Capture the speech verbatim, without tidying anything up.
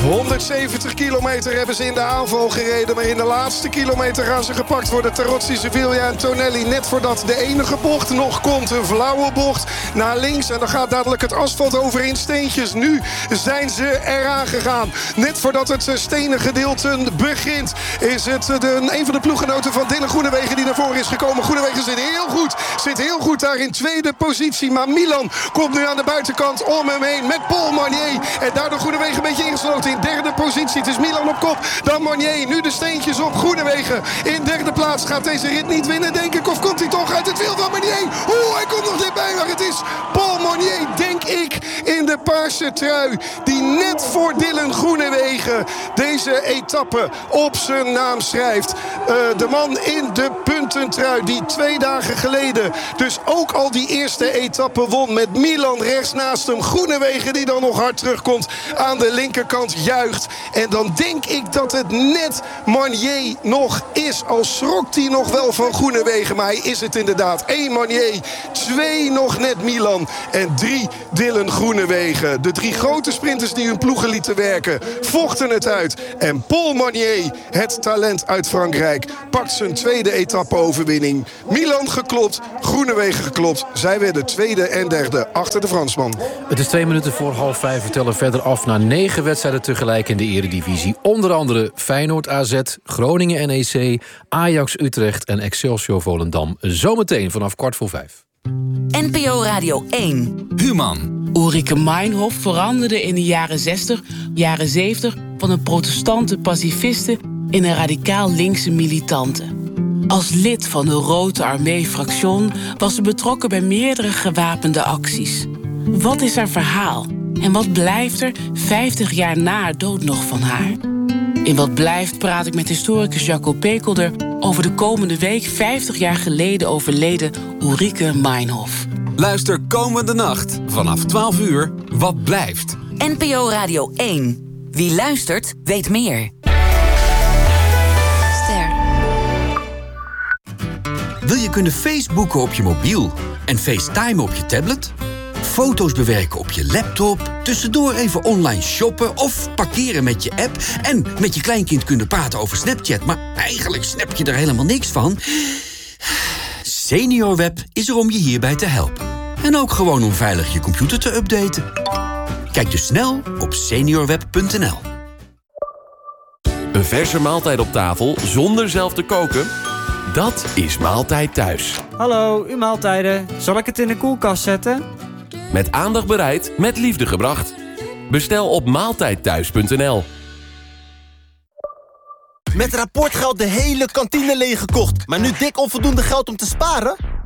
honderdzeventig kilometer hebben ze in de aanval gereden. Maar in de laatste kilometer gaan ze gepakt worden. Tarozzi, Sevilla en Tonelli. Net voordat de enige bocht nog komt. Een flauwe bocht naar links. En dan gaat dadelijk het asfalt over in steentjes. Nu zijn ze eraan gegaan. Net voordat het stenen gedeelte begint. Is het de, een van de ploeggenoten van Dylan Groenewegen die naar voren is gekomen. Groenewegen zit heel goed. Zit heel goed daar in tweede positie. Maar Milan komt nu aan de buitenkant om hem heen. Met Paul Marnier. En daardoor Groenewegen een beetje ingesloten in derde positie. Het is Milan op kop. Dan Marnier. Nu de steentjes op. Groenewegen in derde plaats. Gaat deze rit niet winnen, denk ik. Of komt hij toch uit het wiel van Marnier? Oeh, hij komt nog dichtbij. Maar het is Paul Marnier, denk ik, in de paarse trui. Die net voor Dylan Groenewegen deze etappe op zijn naam schrijft. Uh, de man in de puntentrui die twee dagen geleden dus ook al die eerste etappe won. Met Milan rechts naast hem. Groenewegen die dan nog hard terugkomt aan de linkerkant juicht. En dan denk ik dat het net Marnier nog is. Al schrokt hij nog wel van Groenewegen. Maar hij is het inderdaad. Eén Marnier, twee nog net Milan en drie Dylan Groenewegen. De drie grote sprinters die hun ploegen lieten werken vochten het uit. En Paul Marnier, het talent uit Frankrijk, pakt zijn tweede etappe-overwinning. Milan geklopt, Groenewegen geklopt. Zij werden tweede en derde achter de Fransman. Het is twee minuten voor half vijf. We tellen verder af naar negen wedstrijden tegelijk in de Eredivisie. Onder andere Feyenoord A Z, Groningen N E C, Ajax Utrecht en Excelsior Volendam. Zometeen vanaf kwart voor vijf. N P O Radio één. Human. Ulrike Meinhof veranderde in de jaren zestig, jaren zeventig... van een protestante pacifiste in een radicaal linkse militante. Als lid van de Rote Armee-fractie was ze betrokken bij meerdere gewapende acties. Wat is haar verhaal? En wat blijft er vijftig jaar na haar dood nog van haar? In Wat Blijft praat ik met historicus Jacco Pekelder over de komende week vijftig jaar geleden overleden Ulrike Meinhof. Luister komende nacht vanaf twaalf uur Wat Blijft. N P O Radio één. Wie luistert, weet meer. Ster. Wil je kunnen Facebooken op je mobiel en FaceTime op je tablet? Foto's bewerken op je laptop, tussendoor even online shoppen of parkeren met je app en met je kleinkind kunnen praten over Snapchat, maar eigenlijk snap je er helemaal niks van? SeniorWeb is er om je hierbij te helpen. En ook gewoon om veilig je computer te updaten. Kijk dus snel op seniorweb punt n l. Een verse maaltijd op tafel zonder zelf te koken? Dat is Maaltijd Thuis. Hallo, uw maaltijden. Zal ik het in de koelkast zetten? Met aandacht bereid, met liefde gebracht. Bestel op maaltijdthuis punt n l. Met rapportgeld de hele kantine leeggekocht, maar nu dik onvoldoende geld om te sparen?